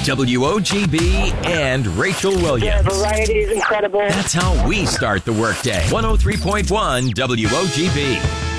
WOGB and Rachel Williams. The variety is incredible. That's how we start the workday. 103.1 WOGB.